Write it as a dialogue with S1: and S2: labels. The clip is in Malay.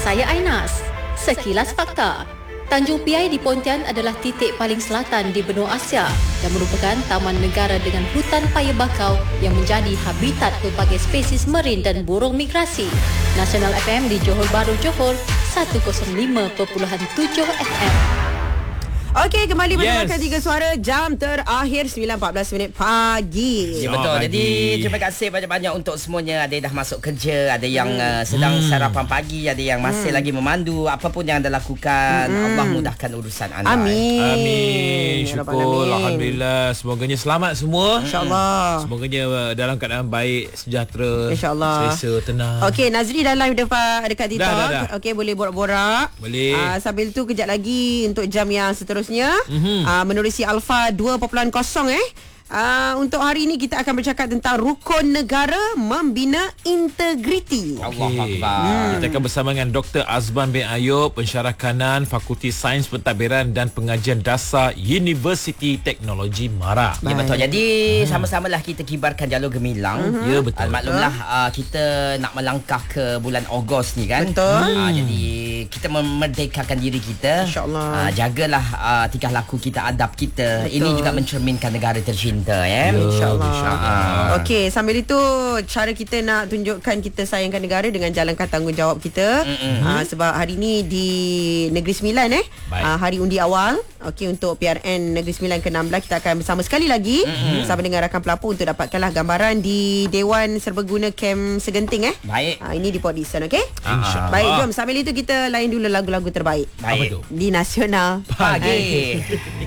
S1: saya Ainas. Sekilas Fakta. Tanjung Piai di Pontian adalah titik paling selatan di benua Asia dan merupakan taman negara dengan hutan paya bakau yang menjadi habitat pelbagai spesies marin dan burung migrasi. Nasional FM di Johor Bahru, Johor 105.7 FM.
S2: Okey, kembali mendengarkan Tiga Suara jam terakhir 9.14 minit pagi.
S3: Ya, betul. Jadi terima kasih banyak-banyak untuk semuanya. Ada yang dah masuk kerja, ada yang sedang sarapan pagi, ada yang masih lagi memandu. Apapun yang anda lakukan, Allah mudahkan urusan anda.
S2: Amin.
S4: Syukur, alhamdulillah. Semoganya selamat semua.
S2: InsyaAllah.
S4: Semoganya dalam keadaan baik, sejahtera,
S2: InsyaAllah.
S4: selesa, tenang.
S2: Okey, Nazri dah live dekat TikTok.
S4: Dah.
S2: Okey, boleh borak-borak.
S4: Boleh.
S2: Sambil tu kejap lagi untuk jam yang seterusnya menerusi Alpha 2.0 untuk hari ini kita akan bercakap tentang rukun negara membina integriti.
S3: Allahuakbar.
S4: Kita akan bersama dengan Dr. Azban bin Ayub, pensyarah kanan Fakulti Sains Pentadbiran dan Pengajian Dasar Universiti Teknologi Mara.
S3: Ya, betul. Jadi sama-samalah kita kibarkan jalur gemilang.
S4: Ya, betul.
S3: Maklumlah kita nak melangkah ke bulan Ogos ni kan.
S2: Betul.
S3: Jadi kita memerdekakan diri kita.
S2: InsyaAllah.
S3: Jagalah tingkah laku kita, adab kita.
S2: Betul.
S3: Ini juga mencerminkan negara tercinta ya.
S2: InsyaAllah. Okey, sambil itu cara kita nak tunjukkan kita sayangkan negara dengan jalankan tanggungjawab kita. Sebab hari ni di Negeri Sembilan hari undi awal. Okey, untuk PRN Negeri Sembilan ke-16 kita akan bersama sekali lagi bersama dengan rakan pelapor untuk dapatkanlah gambaran di Dewan Serbaguna Kem Segenting
S3: Baik.
S2: ini di Port Dickson. Okey.
S4: InsyaAllah.
S2: Baik, jom sambil itu kita layan dulu lagu-lagu terbaik.
S3: Baik.
S4: tu?
S2: Di Nasional
S3: Pagi.